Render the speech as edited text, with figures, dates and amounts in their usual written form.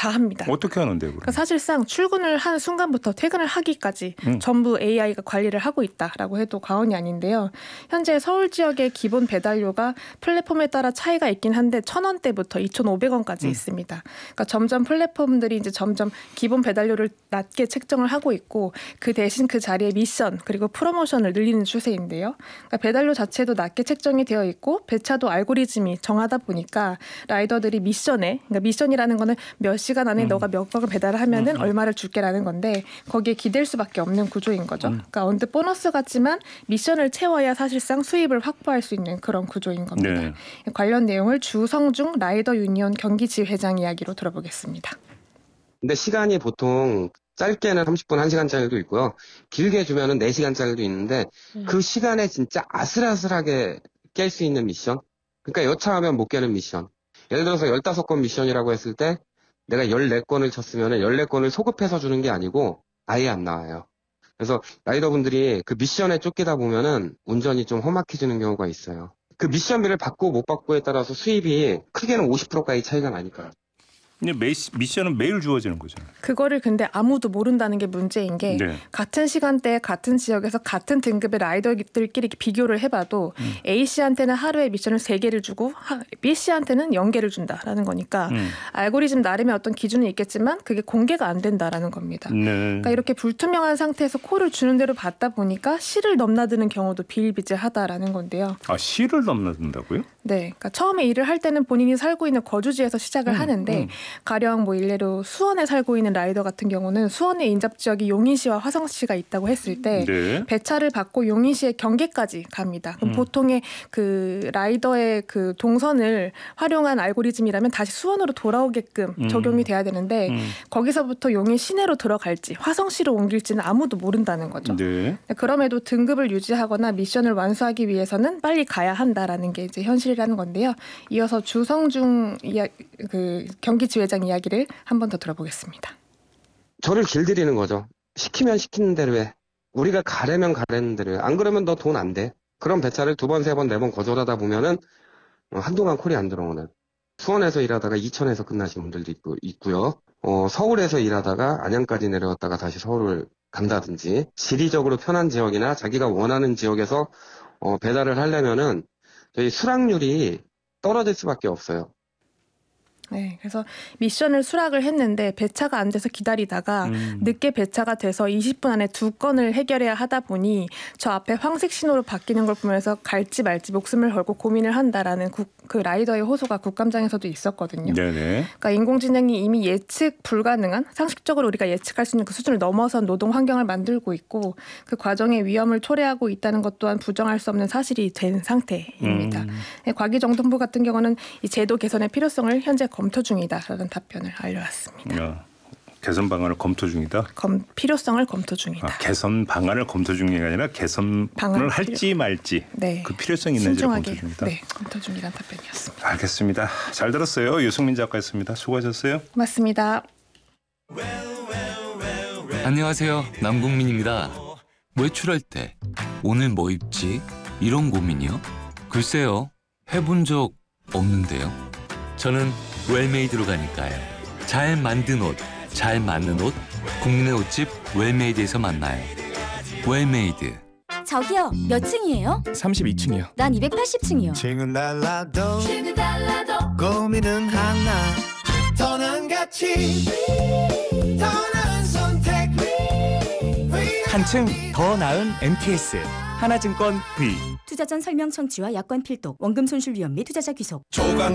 다 합니다. 어떻게 하는데요? 그러니까 사실상 출근을 한 순간부터 퇴근을 하기까지 전부 AI가 관리를 하고 있다라고 해도 과언이 아닌데요. 현재 서울 지역의 기본 배달료가 플랫폼에 따라 차이가 있긴 한데 1,000원대부터 2,500원까지 있습니다. 그러니까 점점 플랫폼들이 이제 점점 기본 배달료를 낮게 책정을 하고 있고 그 대신 그 자리에 미션 그리고 프로모션을 늘리는 추세인데요. 그러니까 배달료 자체도 낮게 책정이 되어 있고 배차도 알고리즘이 정하다 보니까 라이더들이 그러니까 미션이라는 거는 몇 시간 안에 너가 몇 건을 배달을 하면은 얼마를 줄게라는 건데 거기에 기댈 수밖에 없는 구조인 거죠. 그러니까 언뜻 보너스 같지만 미션을 채워야 사실상 수입을 확보할 수 있는 그런 구조인 겁니다. 네. 관련 내용을 주성중 라이더 유니온 경기지회장 이야기로 들어보겠습니다. 근데 시간이 보통 짧게는 30분, 1시간짜리도 있고요. 길게 주면은 4시간짜리도 있는데 그 시간에 진짜 아슬아슬하게 깰 수 있는 미션? 그러니까 여차하면 못 깨는 미션. 예를 들어서 15건 미션이라고 했을 때 내가 14건을 쳤으면 14건을 소급해서 주는 게 아니고 아예 안 나와요. 그래서 라이더분들이 그 미션에 쫓기다 보면은 운전이 좀 험악해지는 경우가 있어요. 그 미션비를 받고 못 받고에 따라서 수입이 크게는 50%까지 차이가 나니까요. 근데 미션은 매일 주어지는 거잖아요. 그거를 근데 아무도 모른다는 게 문제인 게 네. 같은 시간대에 같은 지역에서 같은 등급의 라이더들끼리 비교를 해봐도 A씨한테는 하루에 미션을 3개를 주고 B씨한테는 0개를 준다라는 거니까 알고리즘 나름의 어떤 기준은 있겠지만 그게 공개가 안 된다라는 겁니다. 네. 그러니까 이렇게 불투명한 상태에서 콜을 주는 대로 받다 보니까 시를 넘나드는 경우도 비일비재하다라는 건데요. 아, 시를 넘나든다고요? 네, 그러니까 처음에 일을 할 때는 본인이 살고 있는 거주지에서 시작을 하는데 가령 뭐 일례로 수원에 살고 있는 라이더 같은 경우는 수원의 인접 지역이 용인시와 화성시가 있다고 했을 때 네. 배차를 받고 용인시의 경계까지 갑니다. 그럼 보통의 그 라이더의 그 동선을 활용한 알고리즘이라면 다시 수원으로 돌아오게끔 적용이 돼야 되는데 거기서부터 용인 시내로 들어갈지 화성시로 옮길지는 아무도 모른다는 거죠. 네. 그럼에도 등급을 유지하거나 미션을 완수하기 위해서는 빨리 가야 한다라는 게 이제 현실이라는 건데요. 이어서 주성중 경기지회장 이야기를 한 번 더 들어보겠습니다. 저를 길들이는 거죠. 시키면 시키는 대로 해. 우리가 가려면 가려는 대로 해. 안 그러면 너 돈 안 돼. 그런 배차를 2번, 3번, 4번 거절하다 보면은 한동안 콜이 안 들어오는. 수원에서 일하다가 이천에서 끝나신 분들도 있고요. 서울에서 일하다가 안양까지 내려왔다가 다시 서울을 간다든지 지리적으로 편한 지역이나 자기가 원하는 지역에서 배달을 하려면은 저희 수락률이 떨어질 수밖에 없어요. 네, 그래서 미션을 수락을 했는데 배차가 안 돼서 기다리다가 늦게 배차가 돼서 20분 안에 2건을 해결해야 하다 보니 저 앞에 황색 신호로 바뀌는 걸 보면서 갈지 말지 목숨을 걸고 고민을 한다라는 그 라이더의 호소가 국감장에서도 있었거든요. 네네. 그러니까 인공지능이 이미 예측 불가능한 상식적으로 우리가 예측할 수 있는 그 수준을 넘어선 노동 환경을 만들고 있고 그 과정에 위험을 초래하고 있다는 것 또한 부정할 수 없는 사실이 된 상태입니다. 과기정통부 같은 경우는 이 제도 개선의 필요성을 현재 검토 중이다라는 답변을 알려왔습니다. 개선 방안을 검토 중이다? 필요성을 검토 중이다. 개선 방안을 검토 중이 아니라 개선을 할지 말지 네. 그 필요성이 있는지를 검토 중이다? 네, 검토 중이라는 답변이었습니다. 알겠습니다. 잘 들었어요. 유승민 작가였습니다. 수고하셨어요. 고맙습니다. 안녕하세요. 남궁민입니다. 외출할 때 오늘 뭐 입지? 이런 고민이요? 글쎄요. 해본 적 없는데요. 저는 웰메이드로 가니까요. 잘 만든 옷, 잘 맞는 옷, 국내 옷집 웰메이드에서 만나요. 웰메이드. 저기요, 몇 층이에요? 32층이요. 난 280층이요. 층은 달라도 고민은 하나. 더는 가치, 더 나은 선택. 한층 더 나은 MTS 하나증권 V. 투자 전 설명 청취와 약관 필독, 원금 손실 위험 및 투자자 귀속. 조각